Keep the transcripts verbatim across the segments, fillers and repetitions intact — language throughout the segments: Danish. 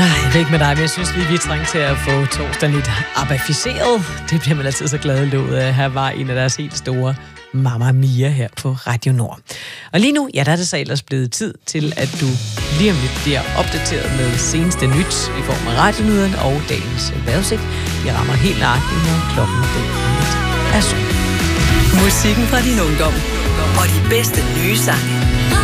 Jeg ved ikke med dig, men jeg synes lige, vi trænger til at få torsdagen lidt abaficeret. Det bliver man altid så glad ud af. Her var en af deres helt store Mamma Mia her på Radio Nord. Og lige nu, ja, der er det så ellers blevet tid til, at du lige om lidt bliver opdateret med seneste nyt i form af radionyheden og dagens vejrudsigt. Vi rammer helt nøjagtigt, når klokken den er syv. Musikken fra din ungdom og de bedste nye sange.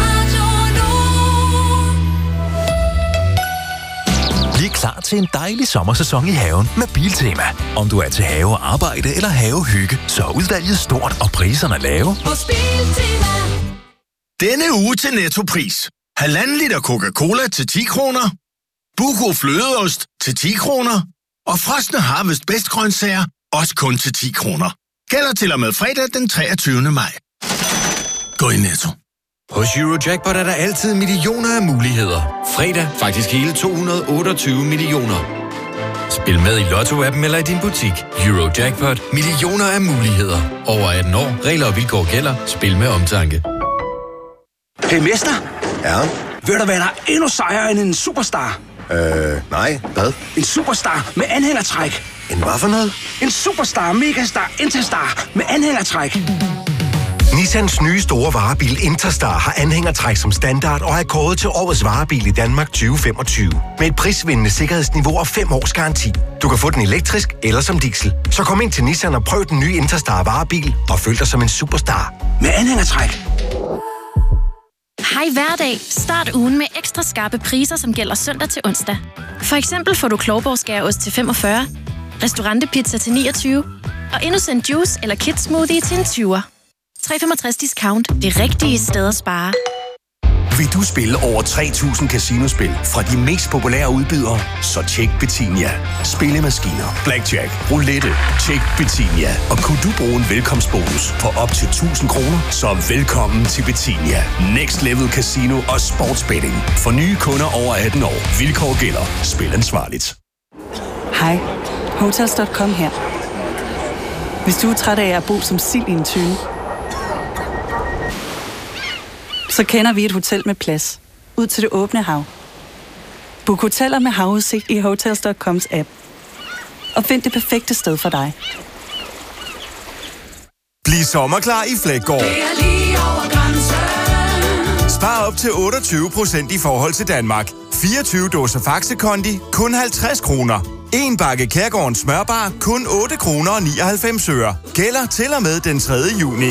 Bliv klar til en dejlig sommersæson i haven med Biltema. Om du er til have og arbejde eller havehygge, så er udvalget stort og priserne lave. Hos Biltema. Denne uge til Nettopris. Halvanden liter Coca-Cola til ti kroner. Buco flødeost til ti kroner. Og frosne Harvest bedstgrøntsager også kun til ti kroner. Gælder til og med fredag den treogtyvende maj. Gå i Netto. Hos Eurojackpot er der altid millioner af muligheder. Fredag faktisk hele to hundrede og otteogtyve millioner. Spil med i Lotto-appen eller i din butik. Eurojackpot. Millioner af muligheder. Over atten år. Regler og vilkår gælder. Spil med omtanke. Hey, mester. Ja? Ved du, hvad der er endnu sejere end en superstar? Øh, nej. Hvad? En superstar med anhængertræk. En hvad for noget? En superstar, megastar, interstar med anhængertræk. Nissans nye store varebil Interstar har anhængertræk som standard og er kåret til årets varebil i Danmark tyve femogtyve. Med et prisvindende sikkerhedsniveau og fem års garanti. Du kan få den elektrisk eller som diesel. Så kom ind til Nissan og prøv den nye Interstar varebil og føl dig som en superstar. Med anhængertræk. Hej hverdag. Start ugen med ekstra skarpe priser, som gælder søndag til onsdag. For eksempel får du Klovborg-skæreost til femogfyrre, restaurantepizza til niogtyve og Innocent Juice eller Kids Smoothie til en tyver. tre komma femogtres discount. Det rigtige sted at spare. Vil du spille over tre tusind casinospil fra de mest populære udbydere? Så tjek Betinia. Spillemaskiner, blackjack, roulette, tjek Betinia. Og kunne du bruge en velkomstbonus på op til tusind kroner, så velkommen til Betinia. Next Level Casino og Sportsbetting. For nye kunder over atten år. Vilkår gælder. Spil ansvarligt. Hej. Hotels punktum com her. Hvis du er træt af at bo som sild i en tønde, så kender vi et hotel med plads. Ud til det åbne hav. Book hoteller med havudsigt i Hotels punktum coms app. Og find det perfekte sted for dig. Bliv sommerklar i Fleggaard. Spar op til otteogtyve procent i forhold til Danmark. fireogtyve dåser Faxe Kondi, kun halvtreds kroner. En bakke Kærgårdens smørbar, kun otte kroner og nioghalvfems øre. Gælder til og med den tredje juni.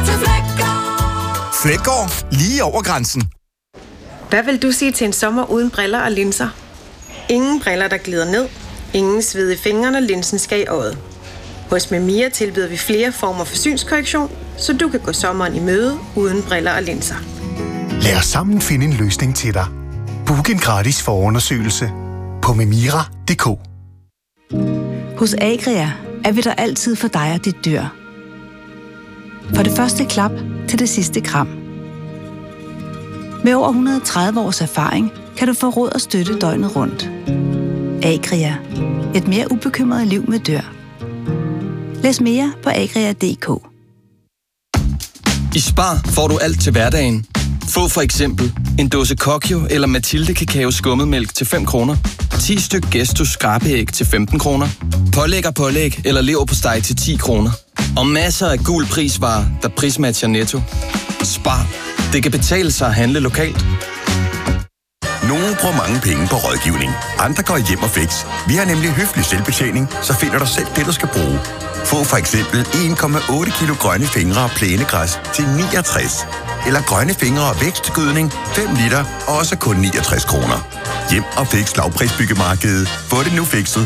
Fleggaard, lige over grænsen. Hvad vil du sige til en sommer uden briller og linser? Ingen briller, der glider ned. Ingen sved i fingrene, og linsen skal i øjet. Hos Memia tilbyder vi flere former for synskorrektion, så du kan gå sommeren i møde uden briller og linser. Lad os sammen finde en løsning til dig. Book en gratis forundersøgelse på memira punktum d k. Hos Agria er vi der altid for dig og dit dyr. For det første klap til det sidste kram. Med over et hundrede og tredive års erfaring kan du få råd og støtte døgnet rundt. Agria. Et mere ubekymret liv med dyr. Læs mere på agria punktum d k. I Spar får du alt til hverdagen. Få for eksempel en dåse Kokjo eller Mathilde Kakao skummetmælk til fem kroner. ti styk Gestus skrabeæg til femten kroner. Pålæg og pålæg eller leverpostej til ti kroner. Og masser af gul prisvarer, der prismatcher Netto. Spar. Det kan betale sig at handle lokalt. Nogle bruger mange penge på rådgivning. Andre går hjem og fix. Vi har nemlig høflig selvbetjening, så finder du selv det, du skal bruge. Få for eksempel en komma otte kilo grønne fingre og plænegræs til niogtres. Eller grønne fingre og vækstgødning fem liter, også kun niogtres kroner. Hjem og fix lavprisbyggemarkedet. Få det nu fikset.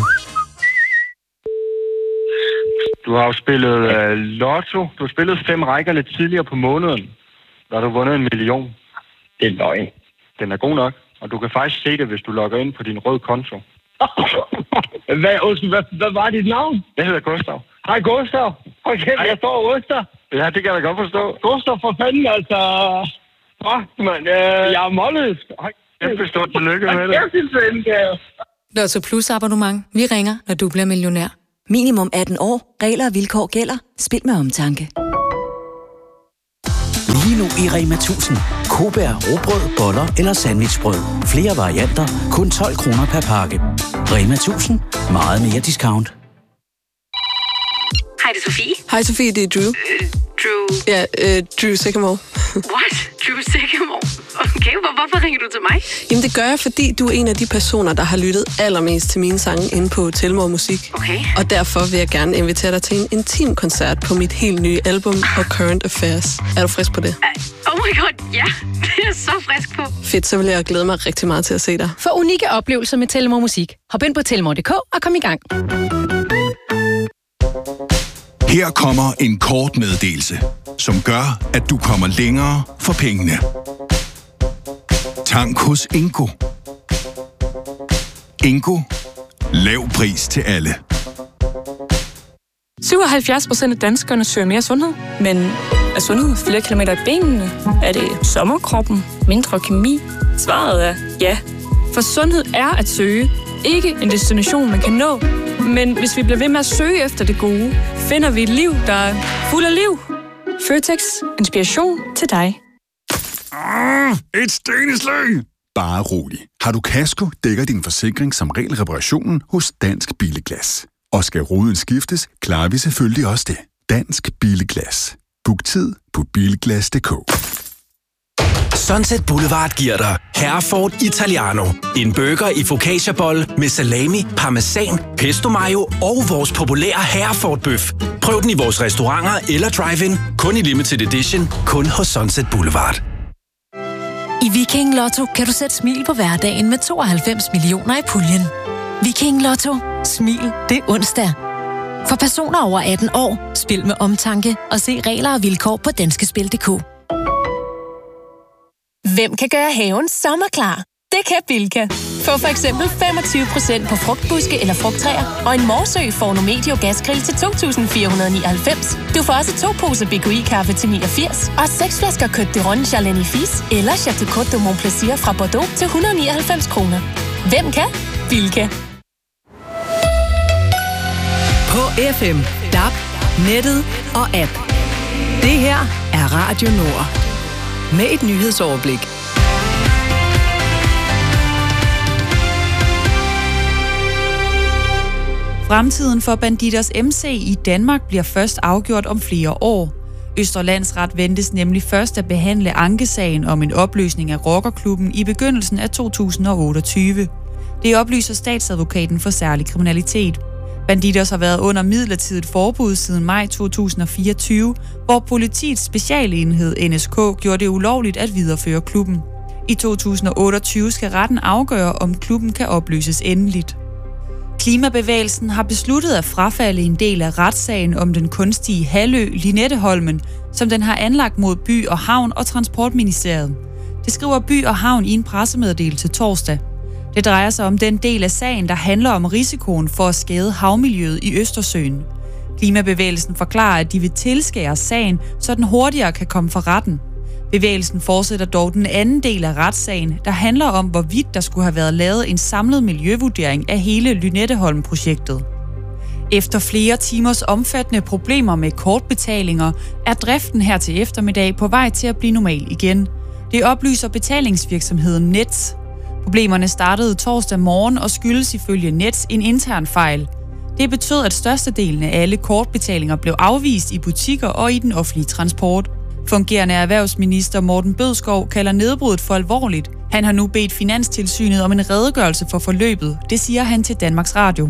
Du har jo spillet uh, lotto. Du har spillet fem rækker lidt tidligere på måneden. Der har du vundet en million. Det er løgn. Den er god nok. Og du kan faktisk se det, hvis du logger ind på din røde konto. hvad, hvad, hvad var dit navn? Jeg hedder Gustav. Hej Gustav. Okay, jeg står Gustav. Ja, det kan jeg da godt forstå. Gustav, for fanden, altså. Åh, man, øh, jeg er målløs. Kæmpe stort tillykke med det. Kæmpe tillykke. Lotto Plus abonnement. Vi ringer, når du bliver millionær. Minimum atten år. Regler og vilkår gælder. Spil med omtanke. Lige nu i Rema tusind. Kobær, rugbrød, boller eller sandwichbrød. Flere varianter, kun tolv kroner per pakke. Rema tusind, meget mere discount. Hej, det er Sofie. Hej Sofie, det er Drew. Øh, Drew. Ja, øh, Drew Sycamore. What? Drew Sycamore? Okay, hvor, hvorfor ringer du til mig? Jamen det gør jeg, fordi du er en af de personer, der har lyttet allermest til mine sange inde på Telmore Musik. Okay. Og derfor vil jeg gerne invitere dig til en intim koncert på mit helt nye album og Current Affairs. Er du frisk på det? Uh, oh my god, ja. Det er jeg så frisk på. Fedt, så vil jeg glæde mig rigtig meget til at se dig. For unikke oplevelser med Telmore Musik. Hop ind på telmore punktum d k og kom i gang. Her kommer en kort meddelelse, som gør, at du kommer længere for pengene. Tank hos Ingo. Ingo. Lav pris til alle. syvoghalvfjerds procent af danskerne søger mere sundhed. Men er sundhed flere kilometer i benene? Er det sommerkroppen? Mindre kemi? Svaret er ja. For sundhed er at søge. Ikke en destination, man kan nå. Men hvis vi bliver ved med at søge efter det gode, finder vi et liv, der er fuld af liv. Føtex. Inspiration til dig. Ah, et steneslag! Bare rolig. Har du kasko, dækker din forsikring som regel reparationen hos Dansk Billeglas. Og skal ruden skiftes, klarer vi selvfølgelig også det. Dansk Billeglas. Book tid på bilglas punktum d k. Sunset Boulevard giver dig Herford Italiano. En burger i focaccia-bolle med salami, parmesan, pesto mayo og vores populære Herford-bøf. Prøv den i vores restauranter eller drive-in. Kun i limited edition. Kun hos Sunset Boulevard. I Viking Lotto kan du sætte smil på hverdagen med tooghalvfems millioner i puljen. Viking Lotto. Smil det er onsdag. For personer over atten år, spil med omtanke og se regler og vilkår på danskespil punktum d k. Hvem kan gøre haven sommerklar? Det kan Bilka. Få for eksempel femogtyve procent på frugtbuske eller frugttræer, og en Morsø Forno-Medio gasgrill til to tusind fire hundrede nioghalvfems. Du får også to poser B K I-kaffe til niogfirs, og seks flasker Côte de Ronde Charlene Fils eller Chateau Côte de Montplaisir fra Bordeaux til et hundrede og nioghalvfems kroner. Hvem kan? Bilka. På F M, D A B, nettet og app. Det her er Radio Nord. Med et nyhedsoverblik. Fremtiden for Banditers M C i Danmark bliver først afgjort om flere år. Østre Landsret ventes nemlig først at behandle ankesagen om en opløsning af rockerklubben i begyndelsen af to tusind og otteogtyve. Det oplyser statsadvokaten for særlig kriminalitet. Banditers har været under midlertidigt forbud siden maj to tusind og fireogtyve, hvor politiets specialenhed N S K gjorde det ulovligt at videreføre klubben. I to tusind og otteogtyve skal retten afgøre, om klubben kan opløses endeligt. Klimabevægelsen har besluttet at frafalde en del af retssagen om den kunstige halvø Lynetteholmen, som den har anlagt mod By og Havn og Transportministeriet. Det skriver By og Havn i en pressemeddelelse torsdag. Det drejer sig om den del af sagen, der handler om risikoen for at skade havmiljøet i Østersøen. Klimabevægelsen forklarer, at de vil tilskære sagen, så den hurtigere kan komme for retten. Bevægelsen fortsætter dog den anden del af retssagen, der handler om, hvorvidt der skulle have været lavet en samlet miljøvurdering af hele Lynetteholm-projektet. Efter flere timers omfattende problemer med kortbetalinger, er driften her til eftermiddag på vej til at blive normal igen. Det oplyser betalingsvirksomheden Nets. Problemerne startede torsdag morgen og skyldes ifølge Nets en intern fejl. Det betød, at størstedelen af alle kortbetalinger blev afvist i butikker og i den offentlige transport. Fungerende erhvervsminister Morten Bødskov kalder nedbruddet for alvorligt. Han har nu bedt Finanstilsynet om en redegørelse for forløbet. Det siger han til Danmarks Radio.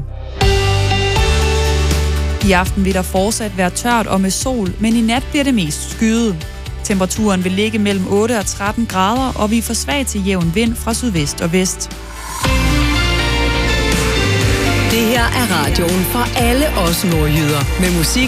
I aften vil der fortsat være tørt og med sol, men i nat bliver det mest skyet. Temperaturen vil ligge mellem otte og tretten grader, og vi får svag til jævn vind fra sydvest og vest. Det her er radioen for alle os nordjyder med musik